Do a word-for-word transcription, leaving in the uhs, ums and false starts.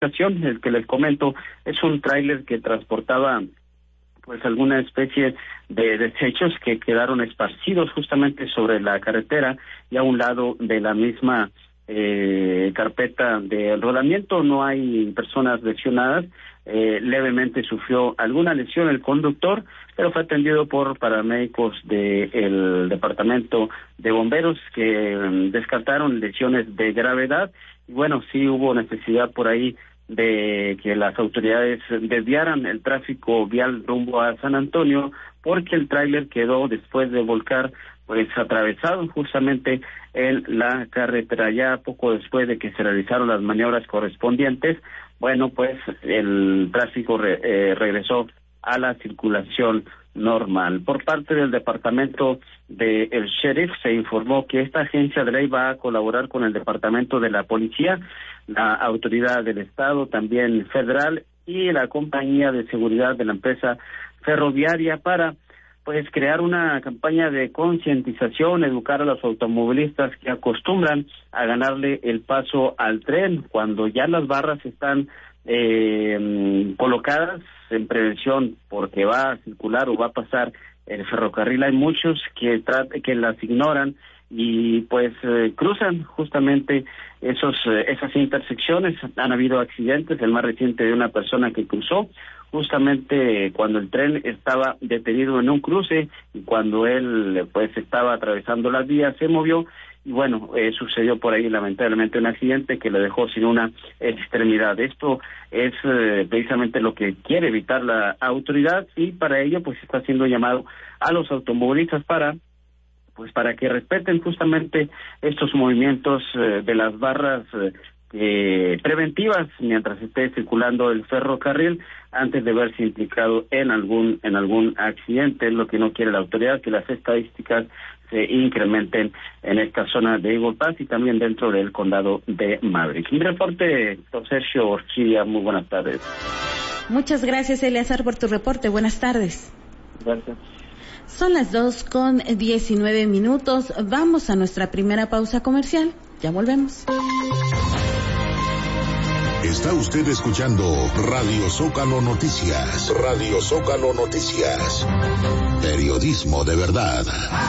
el que les comento es un tráiler que transportaba pues alguna especie de desechos que quedaron esparcidos justamente sobre la carretera y a un lado de la misma eh, carpeta de rodamiento. No hay personas lesionadas, eh, levemente sufrió alguna lesión el conductor, pero fue atendido por paramédicos del departamento de bomberos que um, descartaron lesiones de gravedad. Y bueno, sí hubo necesidad por ahí de que las autoridades desviaran el tráfico vial rumbo a San Antonio, porque el tráiler quedó, después de volcar, pues atravesado justamente en la carretera. Ya poco después de que se realizaron las maniobras correspondientes, bueno, pues el tráfico re, eh, regresó a la circulación normal. Por parte del departamento del de sheriff se informó que esta agencia de ley va a colaborar con el departamento de la policía, la autoridad del estado, también federal, y la compañía de seguridad de la empresa ferroviaria para pues crear una campaña de concientización, educar a los automovilistas que acostumbran a ganarle el paso al tren cuando ya las barras están eh, colocadas en prevención porque va a circular o va a pasar el ferrocarril. Hay muchos que tra- que las ignoran y pues eh, cruzan justamente esos eh, esas intersecciones. Han habido accidentes, el más reciente de una persona que cruzó justamente cuando el tren estaba detenido en un cruce y cuando él pues estaba atravesando las vías se movió y bueno, eh, sucedió por ahí lamentablemente un accidente que le dejó sin una extremidad. Esto es eh, precisamente lo que quiere evitar la autoridad y para ello pues está haciendo llamado a los automovilistas para pues para que respeten justamente estos movimientos eh, de las barras eh, eh, preventivas mientras esté circulando el ferrocarril antes de verse implicado en algún en algún accidente. Es lo que no quiere la autoridad, que las estadísticas se incrementen en esta zona de Eagle Pass y también dentro del condado de Maverick. Mi reporte, don Sergio Orchilla, muy buenas tardes. Muchas gracias, Eleazar, por tu reporte. Buenas tardes. Gracias. Son las dos con diecinueve minutos. Vamos a nuestra primera pausa comercial. Ya volvemos. Está usted escuchando Radio Zócalo Noticias. Radio Zócalo Noticias. Periodismo de verdad.